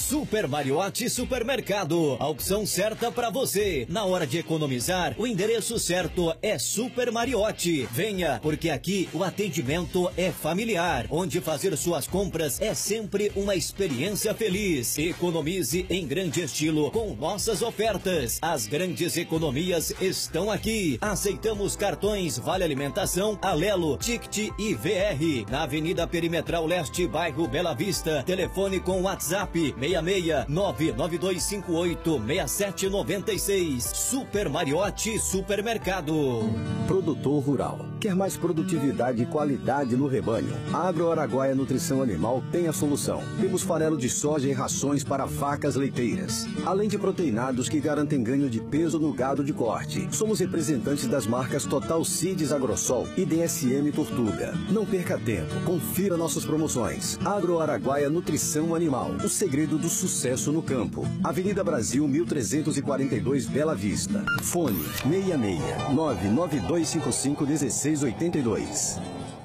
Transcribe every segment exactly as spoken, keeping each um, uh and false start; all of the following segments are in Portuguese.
Super Mariotti Supermercado, a opção certa para você. Na hora de economizar, o endereço certo é Super Mariotti. Venha, porque aqui o atendimento é familiar, onde fazer suas compras é sempre uma experiência feliz. Economize em grande estilo com nossas ofertas. As grandes economias estão aqui. Aceitamos cartões Vale Alimentação, Alelo, Ticket e V R. Na Avenida Perimetral Leste, bairro Bela Vista. Telefone com WhatsApp seis seis nove nove dois cinco oito seis sete nove seis. Super Mariotti Supermercado. Produtor rural. Quer mais produtividade e qualidade no rebanho? A Agro Araguaia Nutrição Animal tem a solução. Temos farelo de soja e rações para vacas leiteiras, além de proteinados que garantem ganho de peso no gado de corte. Somos representantes das marcas Total Seeds Agrosol e D S M Tortuga. Não perca tempo, confira nossas promoções. Agro Araguaia Nutrição Animal, o segredo do sucesso no campo. Avenida Brasil mil trezentos e quarenta e dois, Bela Vista. Fone seis seis nove nove dois cinco cinco um seis oito dois.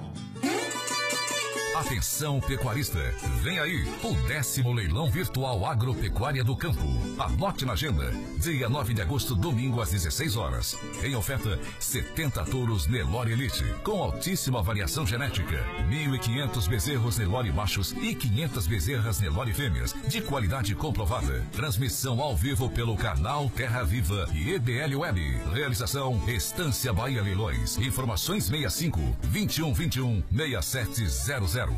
Atenção pecuarista, vem aí o décimo leilão virtual agropecuária do campo. Anote na agenda, dia nove de agosto, domingo às dezesseis horas. Em oferta, setenta touros Nelore Elite, com altíssima variação genética, mil e quinhentos bezerros Nelore machos e quinhentas bezerras Nelore fêmeas, de qualidade comprovada. Transmissão ao vivo pelo canal Terra Viva e E B L Web. Realização Estância Bahia Leilões. Informações seis cinco, vinte e um vinte e um, seis sete zero zero.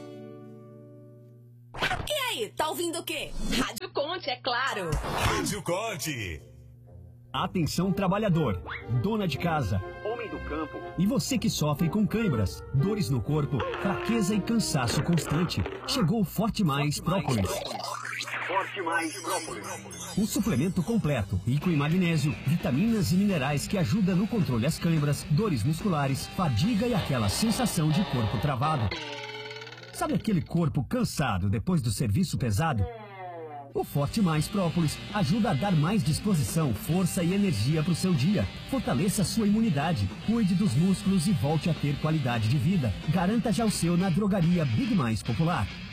E aí, tá ouvindo o quê? Rádio Conte, é claro. Rádio Conte. Atenção trabalhador, dona de casa, homem do campo e você que sofre com câimbras, dores no corpo, fraqueza e cansaço constante. Chegou o Forte Mais Própolis. Forte Mais Própolis. Um suplemento completo, rico em magnésio, vitaminas e minerais que ajuda no controle das câimbras, dores musculares, fadiga e aquela sensação de corpo travado. Sabe aquele corpo cansado depois do serviço pesado? O Forte Mais Própolis ajuda a dar mais disposição, força e energia para o seu dia. Fortaleça a sua imunidade, cuide dos músculos e volte a ter qualidade de vida. Garanta já o seu na drogaria Big Mais Popular.